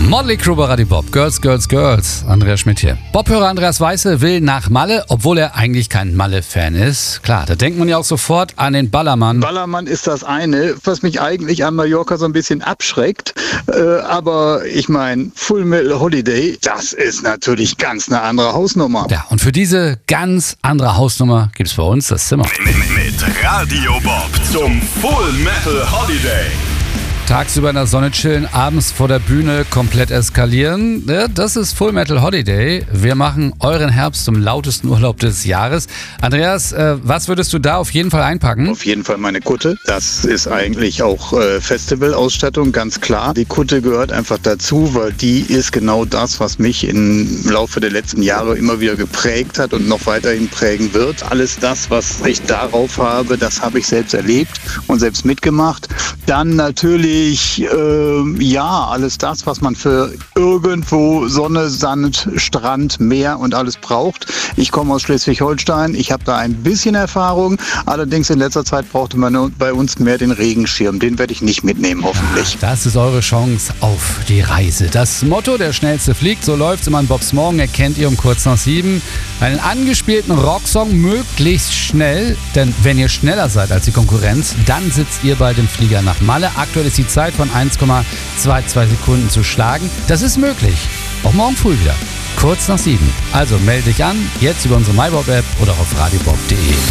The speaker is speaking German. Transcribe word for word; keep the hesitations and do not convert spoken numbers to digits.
Motley Crue bei Radio Bob. Girls, Girls, Girls. Andreas Schmidt hier. Bob-Hörer Andreas Weiße will nach Malle, obwohl er eigentlich kein Malle-Fan ist. Klar, da denkt man ja auch sofort an den Ballermann. Ballermann ist das eine, was mich eigentlich an Mallorca so ein bisschen abschreckt. Äh, aber ich meine, Full Metal Holiday, das ist natürlich ganz eine andere Hausnummer. Ja, und für diese ganz andere Hausnummer gibt es bei uns das Zimmer. Mit Radio Bob zum Full Metal Holiday. Tagsüber in der Sonne chillen, abends vor der Bühne komplett eskalieren. Ja, das ist Full Metal Holiday. Wir machen euren Herbst zum lautesten Urlaub des Jahres. Andreas, äh, was würdest du da auf jeden Fall einpacken? Auf jeden Fall meine Kutte. Das ist eigentlich auch äh, Festivalausstattung, ganz klar. Die Kutte gehört einfach dazu, weil die ist genau das, was mich im Laufe der letzten Jahre immer wieder geprägt hat und noch weiterhin prägen wird. Alles das, was ich darauf habe, das habe ich selbst erlebt und selbst mitgemacht. Dann natürlich Ich, äh, ja, alles das, was man für irgendwo Sonne, Sand, Strand, Meer und alles braucht. Ich komme aus Schleswig-Holstein, ich habe da ein bisschen Erfahrung, allerdings in letzter Zeit brauchte man bei uns mehr den Regenschirm. Den werde ich nicht mitnehmen, hoffentlich. Das ist eure Chance auf die Reise. Das Motto, der Schnellste fliegt, so läuft's immer an Bobs Morgen, erkennt ihr um kurz nach sieben. Einen angespielten Rocksong möglichst schnell, denn wenn ihr schneller seid als die Konkurrenz, dann sitzt ihr bald im Flieger nach Malle. Aktuell ist die Zeit von eins Komma zweiundzwanzig Sekunden zu schlagen. Das ist möglich. Auch morgen früh wieder. Kurz nach sieben. Also melde dich an, jetzt über unsere MyBob-App oder auf radiobob punkt de.